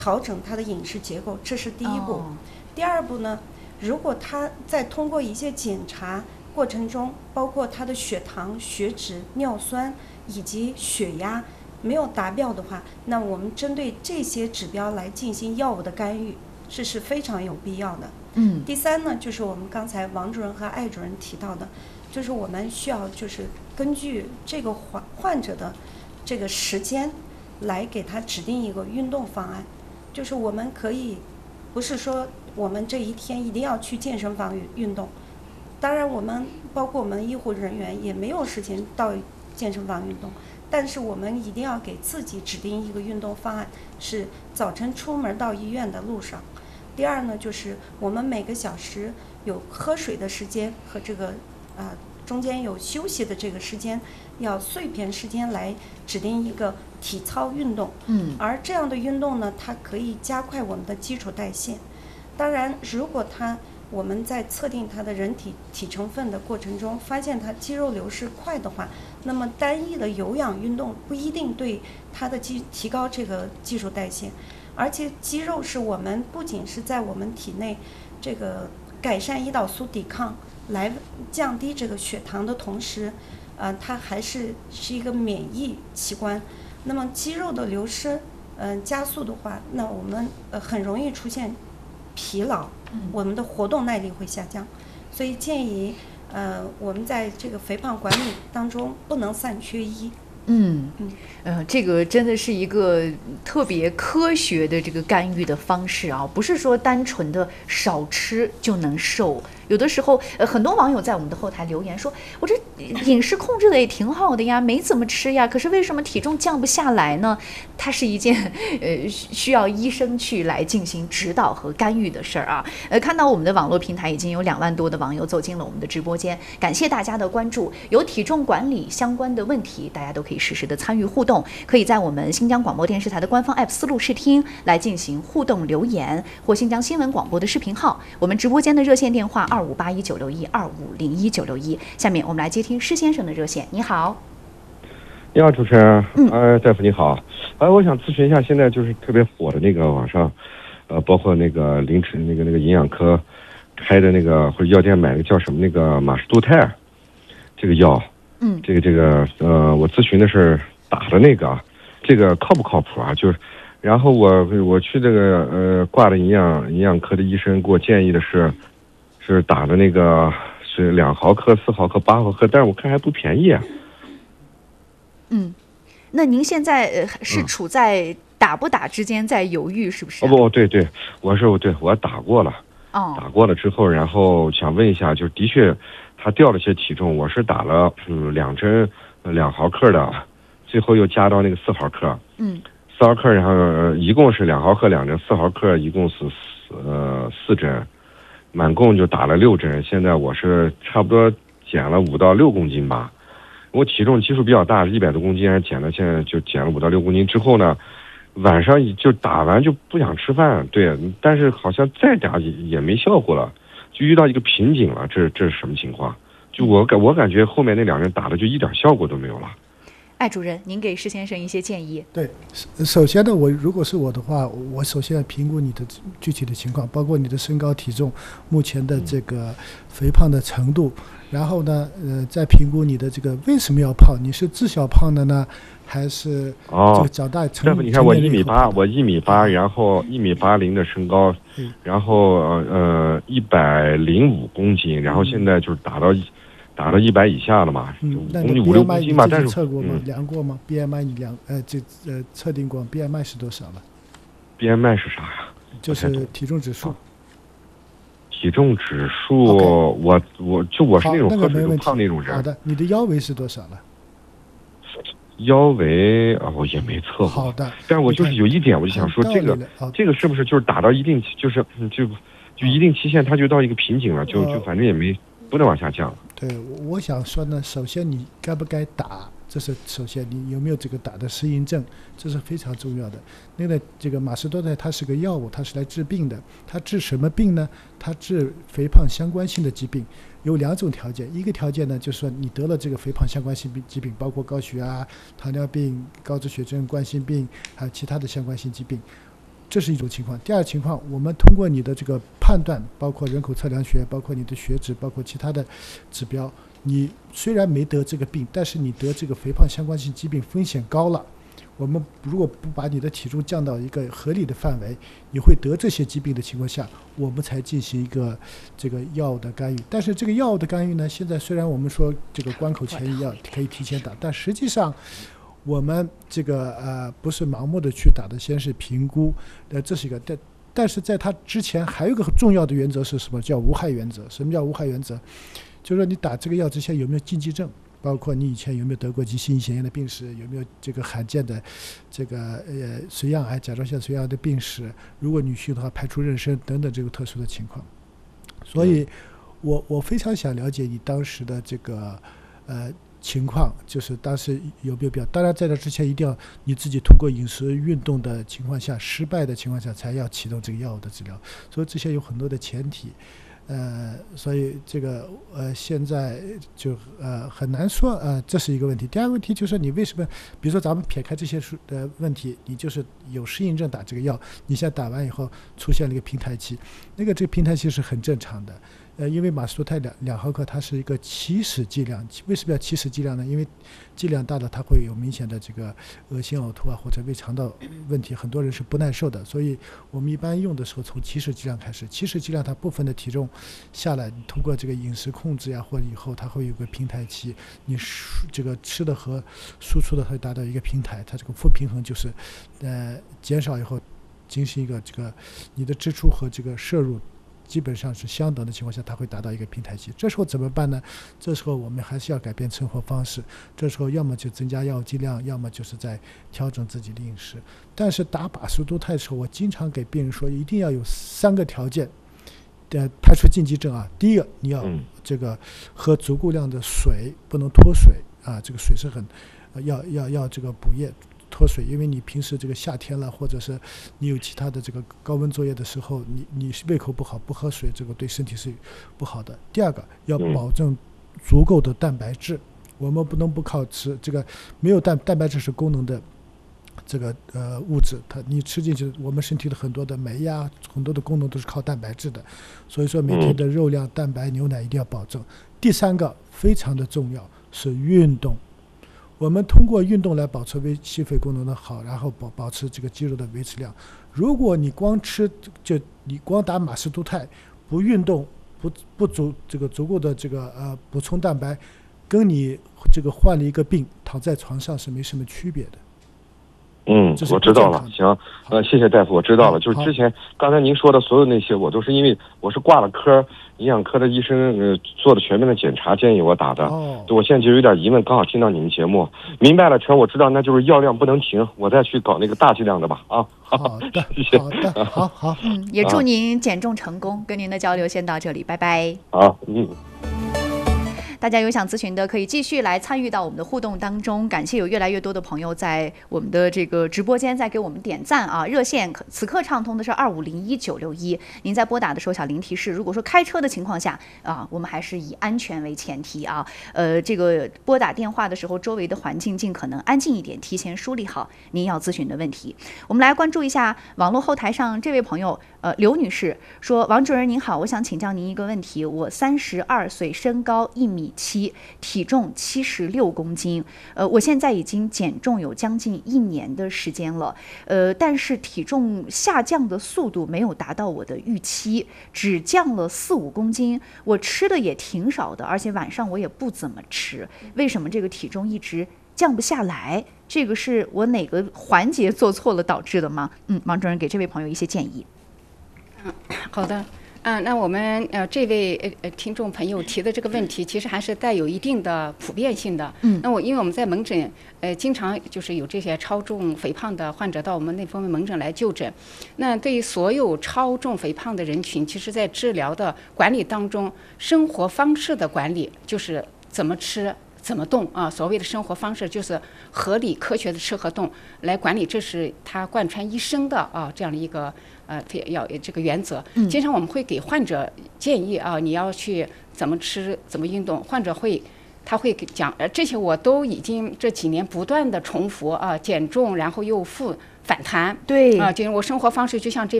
调整他的饮食结构，这是第一步。第二步呢，如果他在通过一些检查过程中，包括他的血糖、血脂、尿酸以及血压没有达标的话，那我们针对这些指标来进行药物的干预，这是非常有必要的。第三呢，就是我们刚才王主任和艾主任提到的，就是我们需要就是根据这个患者的这个时间来给他指定一个运动方案。就是我们可以不是说我们这一天一定要去健身房运动，当然我们包括我们医护人员也没有时间到健身房运动，但是我们一定要给自己指定一个运动方案，是早晨出门到医院的路上。第二呢，就是我们每个小时有喝水的时间和这个中间有休息的这个时间，要碎片时间来指定一个体操运动。而这样的运动呢，它可以加快我们的基础代谢。当然，如果我们在测定它的人体成分的过程中，发现它肌肉流失快的话，那么单一的有氧运动不一定对它的提高这个基础代谢。而且肌肉是我们不仅是在我们体内这个改善胰岛素抵抗，来降低这个血糖的同时，它还是一个免疫器官。那么肌肉的流失，加速的话，那我们很容易出现疲劳，我们的活动耐力会下降。所以建议我们在这个肥胖管理当中不能3缺1。 这个真的是一个特别科学的这个干预的方式啊，不是说单纯的少吃就能瘦。有的时候很多网友在我们的后台留言说，我这饮食控制的也挺好的呀，没怎么吃呀，可是为什么体重降不下来呢？它是一件需要医生去来进行指导和干预的事儿啊。看到我们的网络平台已经有2万多的网友走进了我们的直播间，感谢大家的关注。有体重管理相关的问题，大家都可以实时的参与互动，可以在我们新疆广播电视台的官方 app 思路视听来进行互动留言，或新疆新闻广播的视频号，我们直播间的热线电话2581961250019661。下面我们来接听施先生的热线。你好。 你好，主持人。大夫你好。我想咨询一下，现在就是特别火的那个网上，包括那个凌晨那个营养科开的那个或者药店买的叫什么那个马士度肽这个药。我咨询的是打的那个，这个靠不靠谱啊？就是，然后我去这个挂的营养科的医生给我建议的是打的那个是2毫克、4毫克、8毫克，但是我看还不便宜啊。 那您现在是处在打不打之间在犹豫，是不是？ 对，我打过了。打过了之后，然后想问一下，就是的确他掉了些体重，我是打了2针2毫克的，最后又加到那个4毫克。4毫克，然后一共是2毫克2针，4毫克一共是4针，满共就打了6针。现在我是差不多减了5到6公斤吧。我体重基数比较大，100多公斤，现在就减了5到6公斤之后呢，晚上就打完就不想吃饭。对，但是好像再打也没效果了，就遇到一个瓶颈了。这是什么情况？就我感觉后面那2人打的就一点效果都没有了。 艾主任，您给施先生一些建议。 对，首先呢，如果是我的话，我首先要评估你的具体的情况，包括你的身高体重，目前的这个肥胖的程度，然后呢，再评估你的这个为什么要胖，你是自小胖的呢，还是这个长大成？ 你看我1米8，然后1.80米的身高，然后105公斤，然后现在就是打到100以下了嘛，5、6公斤嘛，但是测过吗？量过吗 ？BMI 你测定过 BMI 是多少了 ？BMI 是啥呀？ 就是体重指数。 体重指数，我是那种喝水都胖那种人。 好的，你的腰围是多少了？ 腰围我也没测过。 好的， 但是我就是有一点，我就想说，这个是不是就是打到一定，就一定期限，它就到一个瓶颈了，就反正也不能往下降。 对，我想说呢，首先你该不该打，这是首先你有没有这个打的适应症，这是非常重要的。那个这个马士多肽它是个药物，它是来治病的。它治什么病呢？它治肥胖相关性的疾病，有2种条件。一个条件呢，就是说你得了这个肥胖相关性疾病，包括高血压、糖尿病、高脂血症、冠心病，还有其他的相关性疾病。 这是一种情况。第二情况，我们通过你的这个判断，包括人口测量学，包括你的血脂，包括其他的指标，你虽然没得这个病，但是你得这个肥胖相关性疾病风险高了。我们如果不把你的体重降到一个合理的范围，你会得这些疾病的情况下，我们才进行一个这个药物的干预。但是这个药物的干预呢，现在虽然我们说这个关口前一样可以提前打，但实际上我们这个不是盲目的去打的，先是评估，这是一个。但是在它之前还有一个很重要的原则是什么？叫无害原则。什么叫无害原则？就是说你打这个药之前有没有禁忌症，包括你以前有没有得过急性胰腺炎的病史，有没有这个罕见的这个髓样癌、甲状腺髓样癌的病史，如果女性的话排除妊娠等等这个特殊的情况。所以我非常想了解你当时的这个情况，就是当时有没有必要？当然在这之前一定要你自己通过饮食运动的情况下，失败的情况下才要启动这个药物的治疗，所以这些有很多的前提。所以这个现在就很难说，这是一个问题。第二个问题就是你为什么，比如说咱们撇开这些问题，你就是有适应症打这个药，你现在打完以后出现了一个平台期，这个平台期是很正常的。因为马士多肽2毫克它是一个起始剂量，为什么要起始剂量呢？因为剂量大了它会有明显的这个恶心呕吐或者胃肠道问题，很多人是不耐受的，所以我们一般用的时候从起始剂量开始。起始剂量它部分的体重下来，你通过这个饮食控制或者以后它会有个平台期，你这个吃的和输出的会达到一个平台，它这个负平衡就是减少以后进行一个这个你的支出和这个摄入基本上是相等的情况下，它会达到一个平台期。这时候怎么办呢？这时候我们还是要改变生活方式，这时候要么就增加药物剂量，要么就是在调整自己的饮食。但是打马士多肽的时候，我经常给病人说一定要有3个条件，排除禁忌症啊。第一个，你要这个喝足够量的水，不能脱水啊，这个水是很要这个补液脱水，因为你平时这个夏天了，或者是你有其他的这个高温作业的时候，你胃口不好，不喝水，这个对身体是不好的。第二个，要保证足够的蛋白质，我们不能不靠吃这个，没有蛋白质是功能的这个物质，你吃进去，我们身体的很多的酶很多的功能都是靠蛋白质的，所以说每天的肉量、蛋白、牛奶一定要保证。第三个非常的重要是运动。我们通过运动来保持心肺功能的好，然后保持这个肌肉的维持量。如果你光你光打马士多肽，不运动，不足够的这个补充蛋白，跟你这个患了一个病躺在床上是没什么区别的。 我知道了。行，谢谢大夫，我知道了。就是之前刚才您说的所有那些，我都是因为我是挂了科，营养科的医生做了全面的检查，建议我打的。我现在就有点疑问，刚好听到你们节目，明白了，我知道，那就是药量不能停，我再去搞那个大剂量的吧。 好的， 谢谢。 好。 也祝您减重成功。跟您的交流先到这里，拜拜。 好， 大家有想咨询的，可以继续来参与到我们的互动当中。感谢有越来越多的朋友在我们的这个直播间在给我们点赞啊！热线此刻畅通的是2501-961，您在拨打的时候小铃提示，如果说开车的情况下啊，我们还是以安全为前提啊。这个拨打电话的时候，周围的环境尽可能安静一点，提前梳理好您要咨询的问题。我们来关注一下网络后台上这位朋友，刘女士说：“王主任您好，我想请教您一个问题，我32岁，身高1.7米，体重76公斤，我现在已经减重有将近1年的时间了，但是体重下降的速度没有达到我的预期，只降了4-5公斤，我吃的也挺少的，而且晚上我也不怎么吃，为什么这个体重一直降不下来？这个是我哪个环节做错了导致的吗？”王主任给这位朋友一些建议。 好的。那我们这位听众朋友提的这个问题，其实还是带有一定的普遍性的。那因为我们在门诊经常就是有这些超重肥胖的患者到我们内分泌门诊来就诊。那对于所有超重肥胖的人群，其实在治疗的管理当中，生活方式的管理就是怎么吃怎么动啊。所谓的生活方式就是合理科学的吃和动来管理，这是他贯穿一生的这样的一个要这个原则。经常我们会给患者建议你要去怎么吃怎么运动，患者他会讲这些我都已经这几年不断的重复减重，然后又复反弹。 对就是我生活方式就像这